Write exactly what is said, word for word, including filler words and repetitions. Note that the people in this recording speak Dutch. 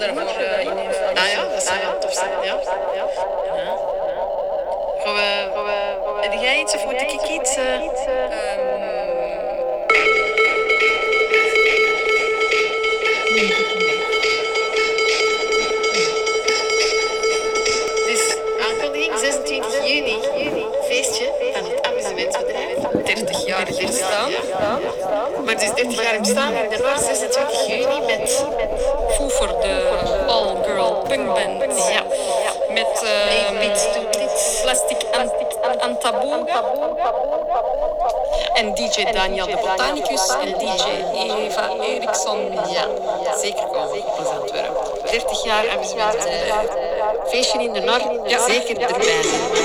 daarvoor uh, in invullen? Ah ja, dat zou wel tof zijn. Ja. Ja. Gaan we, gaan we, heb jij iets of moet ik iets? Uh, um, Dus aankondiging zesentwintig juni, feestje van het amusementsbedrijf. dertig jaar bestaan. Maar het is dertig jaar bestaan en daarna zesentwintig juni met Foefer, de all-girl punkband. Ja. Met uh, Plastic Antaboga. En D J Daniel de Botanicus en D J Eva Eriksson. Ja, zeker komen op Antwerpen. dertig jaar amusementsbedrijf. Feestje in de Nar, ja. Zeker erbij zijn.